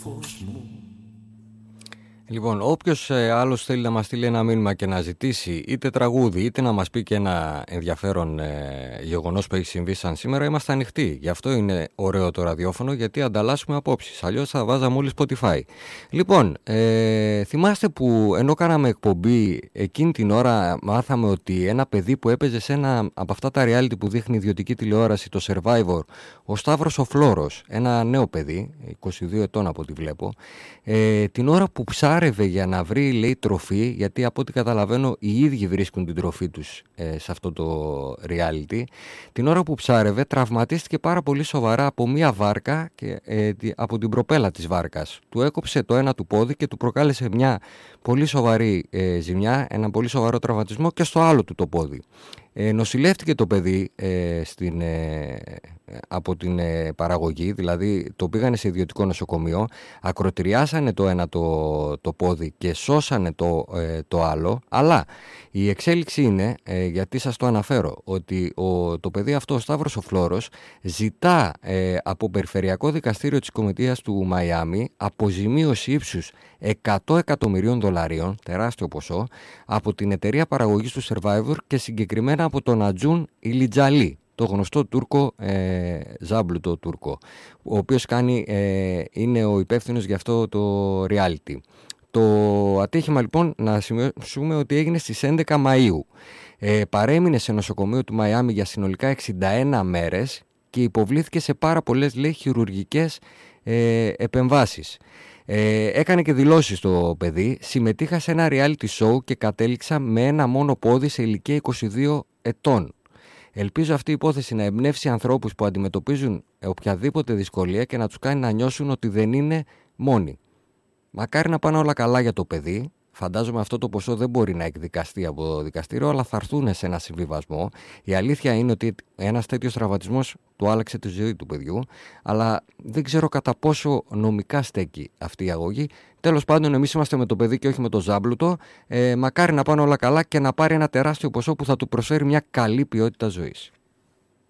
Λοιπόν, όποιος άλλος θέλει να μας στείλει ένα μήνυμα και να ζητήσει είτε τραγούδι είτε να μας πει και ένα ενδιαφέρον γεγονός που έχει συμβεί σαν σήμερα, είμαστε ανοιχτοί. Γι' αυτό είναι ωραίο το ραδιόφωνο, γιατί ανταλλάσσουμε απόψεις. Αλλιώς θα βάζαμε όλοι Spotify. Λοιπόν, θυμάστε που ενώ κάναμε εκπομπή, εκείνη την ώρα μάθαμε ότι ένα παιδί που έπαιζε σε ένα από αυτά τα reality που δείχνει ιδιωτική τηλεόραση, το Survivor, ο Σταύρος ο Φλόρος, ένα νέο παιδί, 22 ετών από ό,τι βλέπω, την ώρα που ψάρευε για να βρει, λέει, τροφή, γιατί από ό,τι καταλαβαίνω οι ίδιοι βρίσκουν την τροφή τους σε αυτό το reality, την ώρα που ψάρευε τραυματίστηκε πάρα πολύ σοβαρά από μία βάρκα και από την προπέλα της βάρκας. Του έκοψε το ένα του πόδι και του προκάλεσε μια πολύ σοβαρή ζημιά, ένα πολύ σοβαρό τραυματισμό και στο άλλο του το πόδι. Νοσηλεύτηκε το παιδί από την παραγωγή, δηλαδή το πήγανε σε ιδιωτικό νοσοκομείο, ακροτηριάσανε το ένα το πόδι και σώσανε το άλλο, αλλά η εξέλιξη είναι, γιατί σας το αναφέρω, ότι το παιδί αυτό, ο Σταύρος ο Φλόρος, ζητά από Περιφερειακό Δικαστήριο της Κομιτείας του Μαϊάμι αποζημίωση ύψους $100 εκατομμυρίων, τεράστιο ποσό, από την εταιρεία παραγωγής του Survivor και συγκεκριμένα από τον Ατζούν Ιλιτζαλή, το γνωστό Τούρκο, ζάμπλουτο Τούρκο, ο οποίος είναι ο υπεύθυνος για αυτό το reality. Το ατύχημα λοιπόν, να σημειώσουμε ότι έγινε στις 11 Μαΐου. Παρέμεινε σε νοσοκομείο του Μαϊάμι για συνολικά 61 μέρες και υποβλήθηκε σε πάρα πολλές, λέει, χειρουργικές επεμβάσεις. Έκανε και δηλώσεις το παιδί. Συμμετείχα σε ένα reality show και κατέληξα με ένα μόνο πόδι σε ηλικία 22 ετών. Ελπίζω αυτή η υπόθεση να εμπνεύσει ανθρώπους που αντιμετωπίζουν οποιαδήποτε δυσκολία και να τους κάνει να νιώσουν ότι δεν είναι μόνοι. Μακάρι να πάνε όλα καλά για το παιδί. Φαντάζομαι αυτό το ποσό δεν μπορεί να εκδικαστεί από το δικαστήριο, αλλά θα έρθουν σε ένα συμβιβασμό. Η αλήθεια είναι ότι ένας τέτοιος τραυματισμός του άλλαξε τη ζωή του παιδιού, αλλά δεν ξέρω κατά πόσο νομικά στέκει αυτή η αγωγή. Τέλος πάντων, εμείς είμαστε με το παιδί και όχι με το ζάμπλουτο. Μακάρι να πάνε όλα καλά και να πάρει ένα τεράστιο ποσό που θα του προσφέρει μια καλή ποιότητα ζωής.